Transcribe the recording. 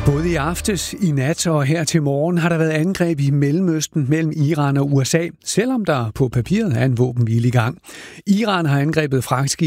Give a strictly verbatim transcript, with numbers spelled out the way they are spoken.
Både i aftes, i nat og her til morgen har der været angreb i Mellemøsten mellem Iran og U S A, selvom der på papiret er en våbenhvile i gang. Iran har angrebet fragtskibe